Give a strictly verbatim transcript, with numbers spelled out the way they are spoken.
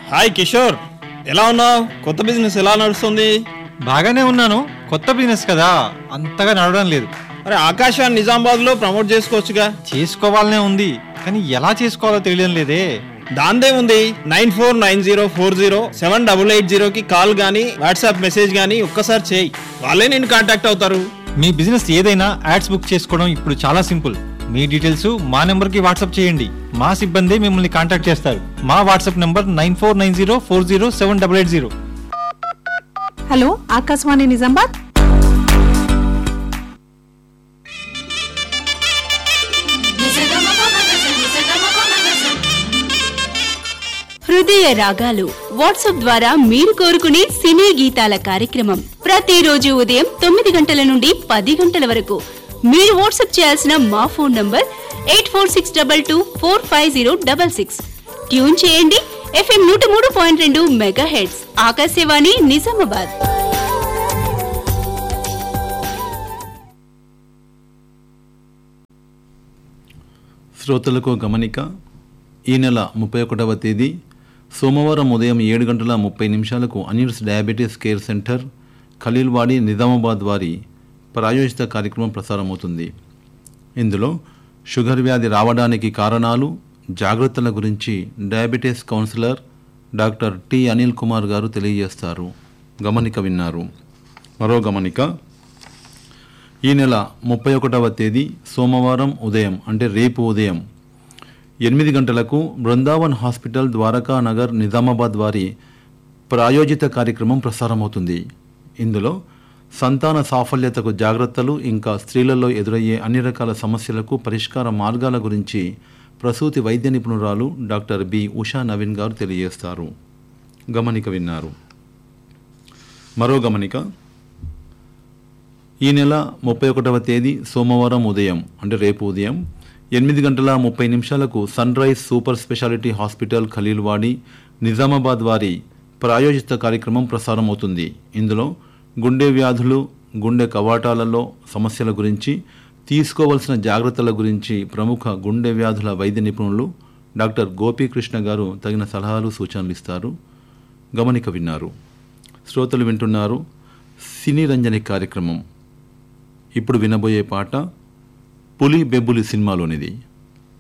Hi Kishore, ఎలా ఉన్నావు? కొత్త బిజినెస్ ఎలా నడుస్తుంది? బాగానే ఉన్నాను. కొత్త బిజినెస్ కదా, అంతగా నడవడం లేదు. అరే ఆకాశాన్ని నిజామాబాద్ లో ప్రమోట్ చేసుకోవచ్చుగా. చేసుకోవాలనే ఉంది, కానీ ఎలా చేసుకోవాలో తెలియడం లేదే. దాందే ఉంది. Nine four nine zero four zero seven double eight zero కి కాల్ గానీ వాట్సాప్ మెసేజ్ గానీ ఒక్కసారి చేయి, వాళ్ళే నేను కాంటాక్ట్ అవుతారు. మీ బిజినెస్ ఏదైనా యాడ్స్ బుక్ చేసుకోవడం ఇప్పుడు చాలా సింపుల్. మీ డీటెయిల్స్ మా నెంబర్ కి వాట్సాప్ చేయండి, మా సిబ్బంది మిమ్మల్ని కాంటాక్ట్ చేస్తారు. మా WhatsApp number nine four nine zero four zero seven double eight zero. Hello, Akashvani Nizamabad. హృదయ రాగాలు వాట్సాప్ ద్వారా మీరు కోరుకునే సినీ గీతాల కార్యక్రమం ప్రతిరోజు ఉదయం తొమ్మిది గంటల నుండి పది గంటల వరకు. మీరు వాట్సాప్ చేయాల్సిన మా phone number eight four six double two four five zero double six. Tune చేయండి ఎఫ్ఎం నూట మూడు పాయింట్ రెండు మెగా హెడ్స్ ఆకాశవాణి నిజామాబాద్. శ్రోతలకు గమనిక. ఈ నెల ముప్పై ఒకటవ తేదీ సోమవారం ఉదయం ఏడు గంటల ముప్పై నిమిషాలకు Anil's diabetes care centre Khaleelwadi Nizamabad వారి ప్రాయోజిత కార్యక్రమం ప్రసారమవుతుంది. ఇందులో షుగర్ వ్యాధి రావడానికి కారణాలు, జాగ్రత్తల గురించి diabetes councillor doctor T Anil Kumar గారు తెలియజేస్తారు. గమనిక విన్నారు. మరో గమనిక. ఈ నెల ముప్పై ఒకటవ తేదీ సోమవారం ఉదయం అంటే రేపు ఉదయం ఎనిమిది గంటలకు బృందావన్ హాస్పిటల్ ద్వారకా నగర్ నిజామాబాద్ వారి ప్రాయోజిత కార్యక్రమం ప్రసారమవుతుంది. ఇందులో సంతాన సాఫల్యతకు జాగ్రత్తలు, ఇంకా స్త్రీలలో ఎదురయ్యే అన్ని రకాల సమస్యలకు పరిష్కార మార్గాల గురించి ప్రసూతి వైద్య నిపుణురాలు డాక్టర్ బి ఉషా నవీన్ గారు తెలియజేస్తారు. గమనిక విన్నారు. మరో గమనిక. ఈ నెల ముప్పై ఒకటవ తేదీ సోమవారం ఉదయం అంటే రేపు ఉదయం ఎనిమిది గంటల ముప్పై నిమిషాలకు sun rise super speciality hospital Khaleelwadi Nizamabad వారి ప్రాయోజిత కార్యక్రమం ప్రసారమవుతుంది. ఇందులో గుండె వ్యాధులు, గుండె కవాటాలలో సమస్యల గురించి, తీసుకోవలసిన జాగ్రత్తల గురించి ప్రముఖ గుండె వ్యాధుల వైద్య నిపుణులు డాక్టర్ గోపీకృష్ణ గారు తగిన సలహాలు సూచనలు ఇస్తారు. గమనిక విన్నారు. శ్రోతలు వింటున్నారు సినీ రంజని కార్యక్రమం. ఇప్పుడు వినబోయే పాట పులి బెబ్బులి సినిమాలోనిది.